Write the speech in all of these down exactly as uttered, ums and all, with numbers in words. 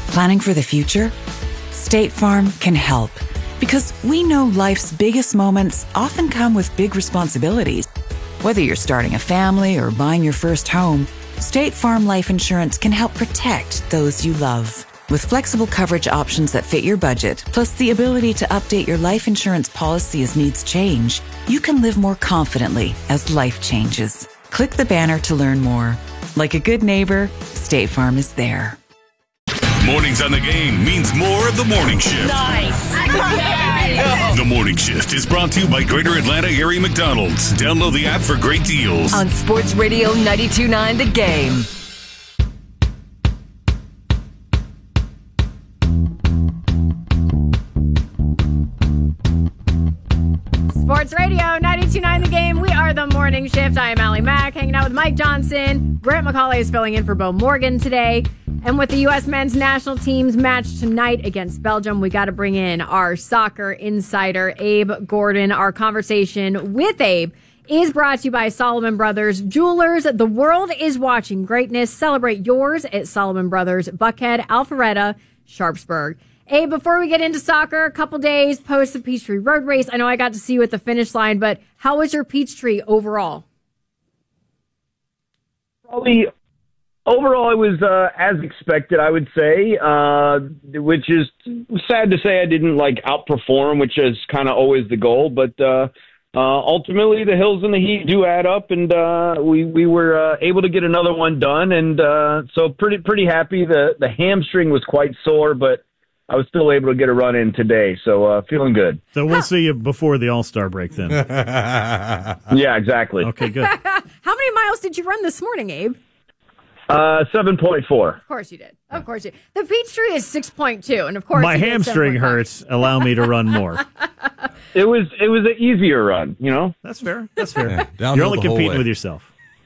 Planning for the future? State Farm can help, because we know life's biggest moments often come with big responsibilities. Whether you're starting a family or buying your first home, State Farm Life Insurance can help protect those you love. With flexible coverage options that fit your budget, plus the ability to update your life insurance policy as needs change, you can live more confidently as life changes. Click the banner to learn more. Like a good neighbor, State Farm is there. Mornings on the Game means more of the morning shift. Nice. The morning shift is brought to you by Greater Atlanta Area McDonald's. Download the app for great deals. On Sports Radio ninety-two point nine The Game. Sports Radio ninety-two point nine The Game. We are the morning shift. I am Allie Mack, hanging out with Mike Johnson. Grant McCauley is filling in for Bo Morgan today. And with the U S men's national team's match tonight against Belgium, we got to bring in our soccer insider, Abe Gordon. Our conversation with Abe is brought to you by Solomon Brothers Jewelers. The world is watching greatness. Celebrate yours at Solomon Brothers, Buckhead, Alpharetta, Sharpsburg. Hey, before we get into soccer, a couple days post the Peachtree Road Race. I know I got to see you at the finish line, but how was your Peachtree overall? Probably overall, it was uh, as expected, I would say, uh, which is sad to say I didn't like outperform, which is kind of always the goal. But uh, uh, ultimately, the hills and the heat do add up, and uh, we we were uh, able to get another one done, and uh, so pretty pretty happy. The the hamstring was quite sore, but I was still able to get a run in today, so uh, feeling good. So we'll see you before the All-Star break then. Yeah, exactly. Okay, good. How many miles did you run this morning, Abe? Uh, seven point four. Of course you did. Of course you did. The Peachtree is six point two, and of course my you did hamstring seven point five. hurts. Allow me to run more. It was it was an easier run, you know? That's fair. That's fair. Yeah, You're only the whole competing way. with yourself.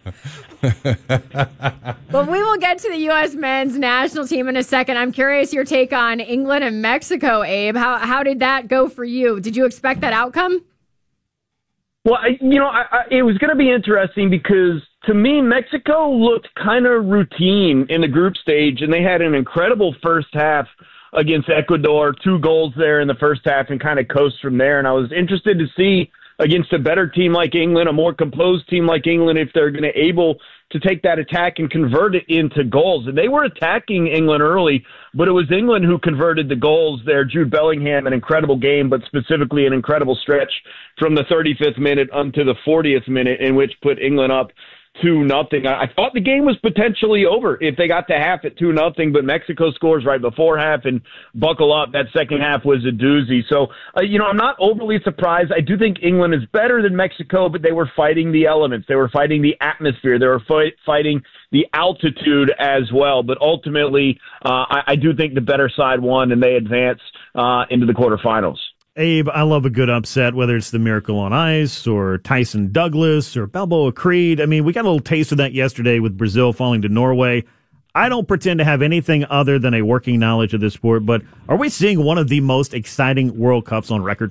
But we will get to the U S men's national team in a second. I'm curious your take on England and Mexico, Abe. How how did that go for you? Did you expect that outcome? Well, I, you know, I, I, it was going to be interesting because, to me, Mexico looked kind of routine in the group stage, and they had an incredible first half against Ecuador, two goals there in the first half, and kind of coast from there. And I was interested to see against a better team like England, a more composed team like England, if they're going to able to take that attack and convert it into goals. And they were attacking England early, but it was England who converted the goals there. Jude Bellingham, an incredible game, but specifically an incredible stretch from the thirty-fifth minute unto the fortieth minute, in which put England up two nothing. I thought the game was potentially over if they got to half at two nothing, but Mexico scores right before half, and buckle up, that second half was a doozy. So, uh, you know, I'm not overly surprised. I do think England is better than Mexico, but they were fighting the elements. They were fighting the atmosphere. They were fight, fighting the altitude as well. But ultimately, uh, I, I do think the better side won, and they advance uh, into the quarterfinals. Abe, I love a good upset, whether it's the Miracle on Ice or Tyson Douglas or Balboa Creed. I mean, we got a little taste of that yesterday with Brazil falling to Norway. I don't pretend to have anything other than a working knowledge of this sport, but are we seeing one of the most exciting World Cups on record?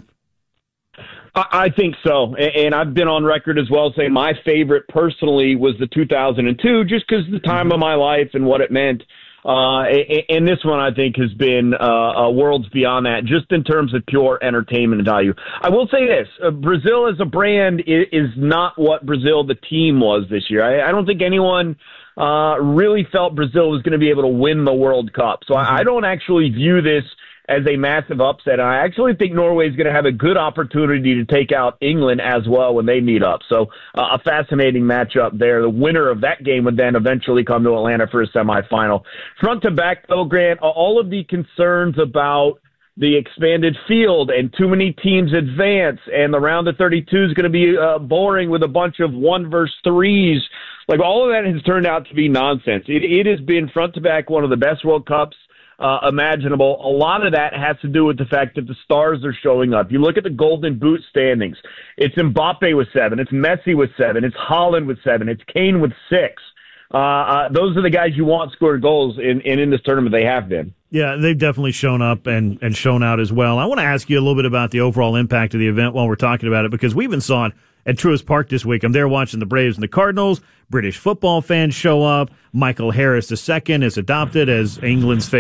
I think so, and I've been on record as well saying my favorite personally was the two thousand two, just because of the time of my life and what it meant. Uh, and this one, I think, has been uh, uh, worlds beyond that, just in terms of pure entertainment value. I will say this. Uh, Brazil as a brand is, is not what Brazil, the team, was this year. I, I don't think anyone uh, really felt Brazil was going to be able to win the World Cup. So I, I don't actually view this as a massive upset. And I actually think Norway is going to have a good opportunity to take out England as well when they meet up. So uh, a fascinating matchup there. The winner of that game would then eventually come to Atlanta for a semifinal. Front to back, though, Grant, all of the concerns about the expanded field and too many teams advance and the round of thirty-two is going to be uh, boring with a bunch of one versus threes. Like, all of that has turned out to be nonsense. It, it has been front to back one of the best World Cups Uh, imaginable. A lot of that has to do with the fact that the stars are showing up. You look at the Golden Boot standings. It's Mbappe with seven. It's Messi with seven. It's Haaland with seven. It's Kane with six. Uh, uh, those are the guys you want score goals in, and in this tournament they have been. Yeah, they've definitely shown up and, and shown out as well. I want to ask you a little bit about the overall impact of the event while we're talking about it, because we even saw it at Truist Park this week. I'm there watching the Braves and the Cardinals. British football fans show up. Michael Harris the second is adopted as England's favorite